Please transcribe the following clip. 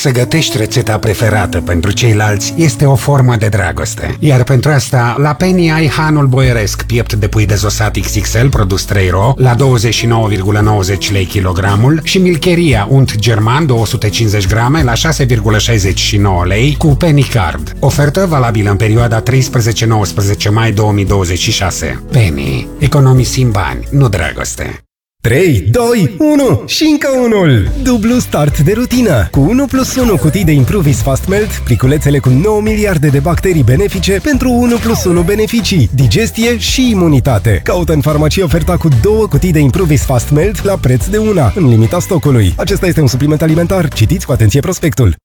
Să gătești rețeta preferată pentru ceilalți este o formă de dragoste. Iar pentru asta, la Penny ai hanul boieresc, piept de pui dezosat XXL, produs 3 ro, la 29,90 lei kilogramul și milcheria unt german 250 grame la 6,69 lei cu Penny Card. Ofertă valabilă în perioada 13-19 mai 2026. Penny. Economisim bani, nu dragoste. 3, 2, 1 și încă unul! Dublu start de rutină! Cu 1+1 cutii de Improvis Fast Melt, pliculețele cu 9 miliarde de bacterii benefice pentru 1+1 beneficii, digestie și imunitate. Caută în farmacie oferta cu 2 cutii de Improvis Fast Melt la preț de una, în limita stocului. Acesta este un supliment alimentar. Citiți cu atenție prospectul.